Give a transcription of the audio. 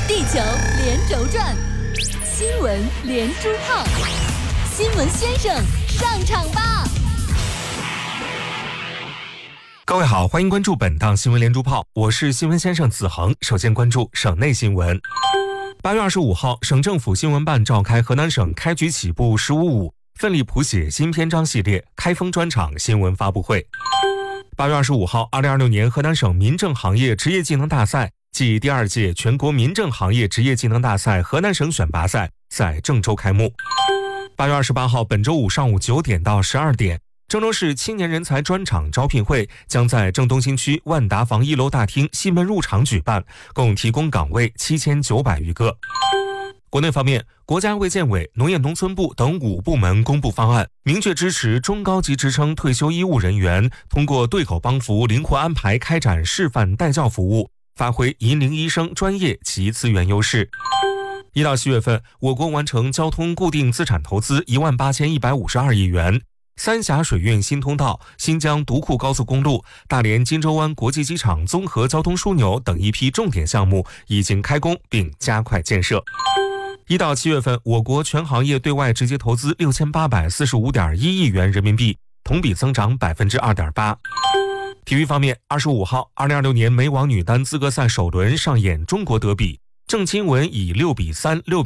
地球连轴转，新闻连珠炮，新闻先生上场吧！ 各位好，欢迎关注本档新闻连珠炮，我是新闻先生子恒。首先关注省内新闻。8月25号，省政府新闻办召开河南省开局起步“15-5”奋力谱写新篇章系列开封专场新闻发布会。8月25号，2026年河南省民政行业职业技能大赛暨第2届全国民政行业职业技能大赛河南省选拔赛在郑州开幕。8月28号，本周五上午9点到12点，郑州市青年人才专场招聘会将在郑东新区万达坊1楼大厅西门入场举办，共提供岗位7900余个。国内方面，国家卫健委、农业农村部等5部门公布方案，明确支持中高级职称退休医务人员通过对口帮扶灵活安排开展示范带教服务，发挥银龄医生专业及资源优势。1到7月份，我国完成交通固定资产投资18152亿元，三峡水运新通道、新疆独库高速公路、大连金州湾国际机场综合交通枢纽等一批重点项目已经开工并加快建设。1到7月份，我国全行业对外直接投资6845.1亿元人民币，同比增长2.8%。体育方面，25号，2026年美网女单资格赛首轮上演中国德比，郑钦文以6-3、6-1